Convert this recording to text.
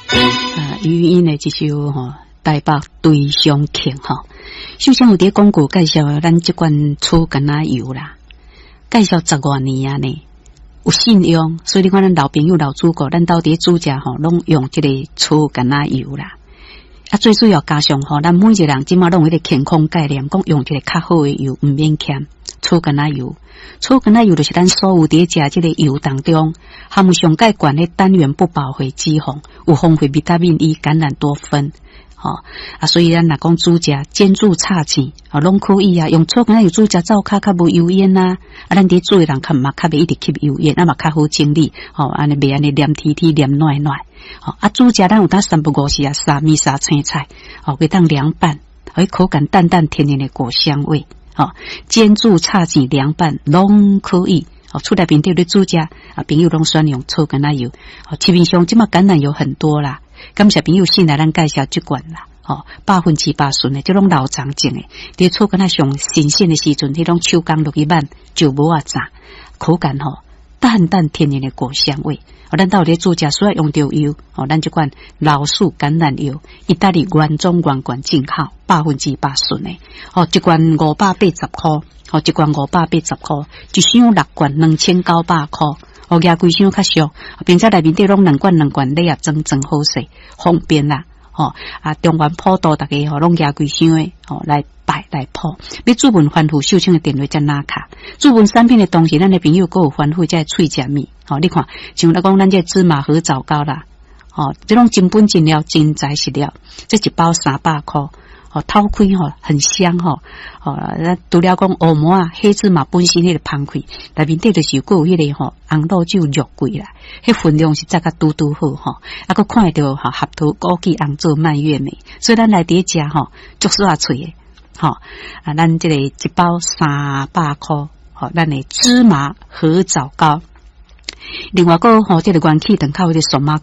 余音的这首台北对上庆首先有伫广告介绍咱这款醋橄榄油啦，介绍10多年啊呢，有信用，所以你看咱老朋友老主顾，咱到底煮食拢用这个醋橄榄油啦。最主要加上咱每一个人即马拢有一个健康概念，讲用这个较好的油，唔免欠醋橄榄油。醋橄榄油就是咱所有伫食这个油当中含有上介悬的单元不饱和脂肪，有丰富维他命 E、橄榄多酚。所以咱若讲煮食煎煮炒糋拢可以啊，用醋橄榄油煮食灶较无油烟啊，咱伫煮的人较嘛较袂一直吸油烟，嘛较好清理，安尼袂安尼黏贴贴黏软软。煮食咱有当3不5时沙米沙青菜，可以当凉拌，口感淡淡甜甜的果香味，煎煮炒糋凉拌拢可以。厝内面对咧煮食朋友拢选用醋橄榄油。市面上即马橄榄油很多啦，感谢朋友先来咱介绍这款啦。100%纯的，这种老长种的，伫醋橄榄上新鲜的时阵，迄种手工落去慢就无啊炸，口感淡淡甜甜的果香味。咱到底煮食需要用到油，咱这款老树橄榄油，意大利原装原罐进口，100%纯的。一罐580块，一罐580块，一箱6罐2900块。牙规箱较俗，并且内面底拢2罐礼盒装好势，方便啦。中原普渡大家拢牙规箱的来摆来铺。要注文反复收请的电话才拿卡。注文产品的同时，咱的朋友还有反复在脆食米。你看，像咱讲咱这芝麻和枣糕啦，这种真本真料真材实料，这一包300块。掏开很香除了讲乌麻啊、黑芝麻本身迄个芳气，内面底就是有迄个红豆酒肉桂啦，迄分量是再较拄好还看会到合土枸杞红做蔓越莓，所以咱来伫食足煞脆的咱这个一包300块咱的芝麻和枣糕。另外这个元气等靠的数码